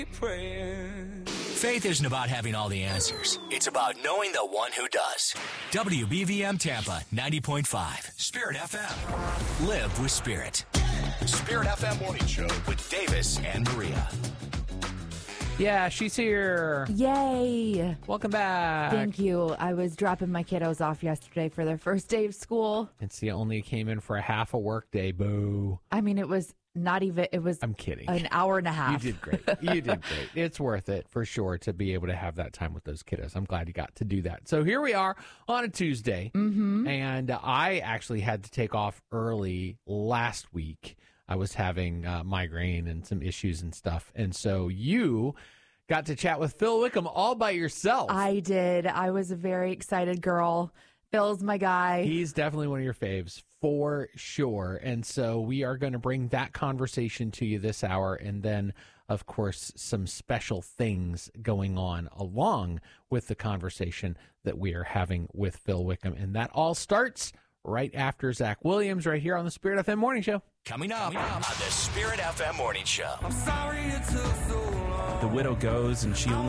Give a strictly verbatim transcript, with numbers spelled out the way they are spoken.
Faith isn't about having all the answers. It's about knowing the one who does. W B V M Tampa ninety point five, Spirit F M. Live with Spirit. Spirit F M Morning Show with Davis and Maria. Yeah, she's here. Yay. Welcome back. Thank you. I was dropping my kiddos off yesterday for their first day of school. And see, only came in for a half a work day. Boo. I mean, it was not even, it was I'm kidding. an hour and a half. You did great. You did great. It's worth it for sure to be able to have that time with those kiddos. I'm glad you got to do that. So here we are on a Tuesday. Mm-hmm. And I actually had to take off early last week. I was having uh, migraine and some issues and stuff. And so you got to chat with Phil Wickham all by yourself. I did. I was a very excited girl. Phil's my guy. He's definitely one of your faves for sure. And so we are going to bring that conversation to you this hour. And then, of course, some special things going on along with the conversation that we are having with Phil Wickham. And that all starts right after Zach Williams right here on the Spirit F M Morning Show. Coming up, Coming up on the Spirit F M Morning Show. I'm sorry it took so long. The widow goes and she